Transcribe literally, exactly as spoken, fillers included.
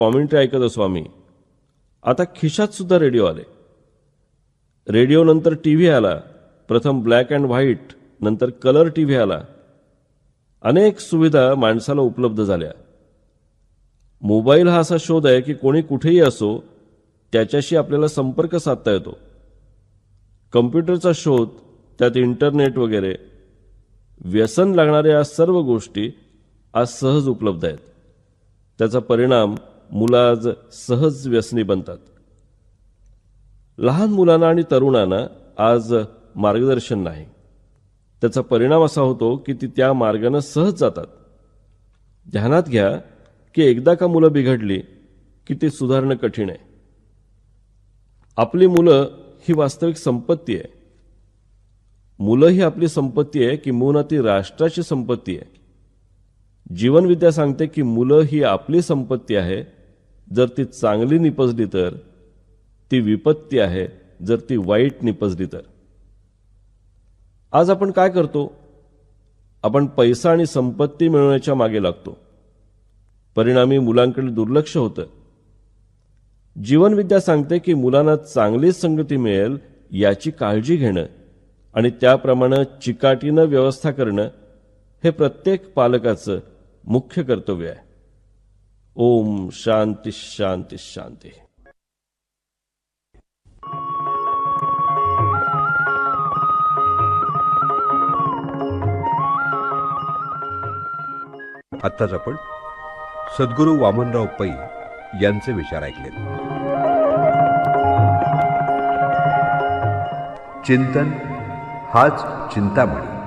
Commentary ऐकत असो आम्ही, आता खिशात सुद्धा रेडिओ आले. रेडिओ नंतर टी व्ही आला. प्रथम ब्लॅक अँड व्हाईट, नंतर कलर टी व्ही आला. अनेक सुविधा माणसाला उपलब्ध झाल्या. मोबाईल हा असा शोध आहे की कोणी कुठेही असो त्याच्याशी आपल्याला संपर्क साधता येतो. कम्प्युटरचा शोध, त्यात इंटरनेट वगैरे, व्यसन लागणाऱ्या या सर्व गोष्टी आज सहज उपलब्ध आहेत. त्याचा परिणाम मुलं आज सहज व्यसनी बनतात. लहान मुलांना आणि तरुणांना आज मार्गदर्शन नाही. त्याचा परिणाम असा होतो की ती त्या मार्गाने सहज जातात. ध्यानात घ्या की एकदा का मुलं बिघडली की ती सुधारणं कठीण आहे. आपली मुलं ही वास्तविक संपत्ती आहे. मुलं ही आपली संपत्ती आहे किंबहुना ती राष्ट्राची संपत्ती आहे. जीवनविद्या सांगते की मुलं ही आपली संपत्ती आहे जर ती चांगली निपजली तर, ती विपत्ती आहे जर ती वाईट निपजली तर. आज आपण काय करतो? आपण पैसा आणि संपत्ती मिळवण्याच्या मागे लागतो. परिणामी मुलांकडे दुर्लक्ष होतं. जीवनविद्या सांगते की मुलांना चांगली संगती मिळेल याची काळजी घेणं आणि त्याप्रमाणे चिकाटीनं व्यवस्था करणं हे प्रत्येक पालकाचं मुख्य कर्तव्य आहे. ओम शांती शांती शांती. आत्ताच आपण सद्गुरू वामनराव पै यांचे विचार ऐकले. चिंतन हाच चिंतामणी.